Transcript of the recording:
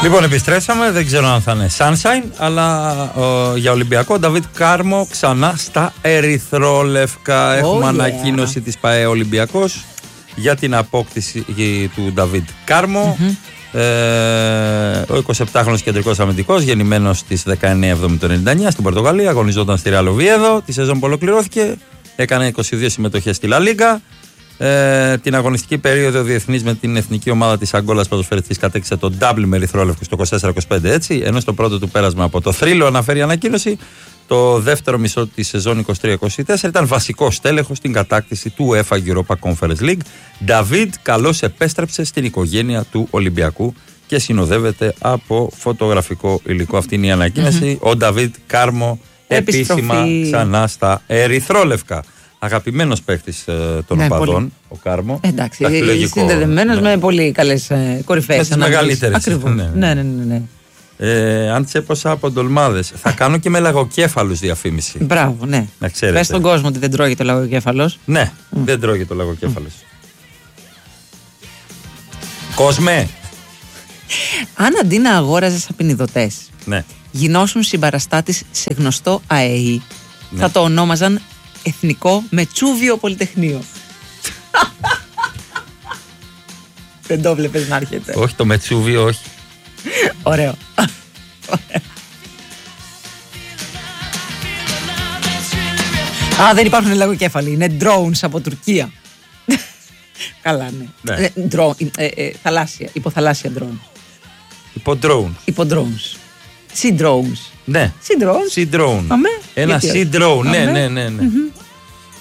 Λοιπόν, επιστρέψαμε. Δεν ξέρω αν θα είναι Sunshine, αλλά για Ολυμπιακό, Νταβίτ Κάρμο ξανά στα ερυθρόλευκα. Έχουμε ανακοίνωση της ΠΑΕ Ολυμπιακός για την απόκτηση του Νταβίτ Κάρμο. Ο 27χρονος κεντρικός αμυντικός, γεννημένος στις 19 του 1999 στην Πορτογαλία, αγωνιζόταν στη Ρεάλ Οβιέδο. Τη σεζόν που ολοκληρώθηκε, έκανε 22 συμμετοχές στη Λα Λίγκα. Την αγωνιστική περίοδο διεθνής με την εθνική ομάδα της Αγκόλας ποδοσφαιριστής κατέκτησε το double με ερυθρόλευκους το 24-25, έτσι. Ενώ στο πρώτο του πέρασμα από το θρύλο, αναφέρει η ανακοίνωση, το δεύτερο μισό της σεζόν 23-24 ήταν βασικός τέλεχος στην κατάκτηση του UEFA Europa Conference League. Νταβίτ καλώς επέστρεψε στην οικογένεια του Ολυμπιακού και συνοδεύεται από φωτογραφικό υλικό. Αυτή είναι η ανακοίνωση. Ο Νταβίτ Κάρμο επίσημα ξανά στα ερυθρόλευκα. Αγαπημένος παίκτης των οπαδών, ο Κάρμο. Εντάξει, συνδεδεμένος με πολύ καλές κορυφές. Με τις μεγαλύτερες. Ακριβώς. Ναι. Αν τσέπωσα από ντολμάδες, θα κάνω και με λαγοκέφαλους διαφήμιση. Μπράβο, ναι. Πες στον κόσμο ότι δεν τρώγεται ο λαγοκέφαλος. Ναι, δεν τρώγεται ο λαγοκέφαλος. Κόσμε! Αν αντί να αγόραζες απεινιδωτές, ναι, γινώσουν συμπαραστάτης σε γνωστό ΑΕΗ, ναι, θα το ονόμαζαν Εθνικό Μετσούβιο Πολυτεχνείο. Δεν το βλέπεις να έρχεται? Όχι, το Μετσούβιο όχι. Ωραίο. Δεν υπάρχουν λαγοκέφαλοι, είναι drones από Τουρκία. Καλά, ναι. Θαλάσσια, υποθαλάσσια drone. Υποδρόουν. Sea drones. Ναι. Sea drones. Ένα sea drone, ναι.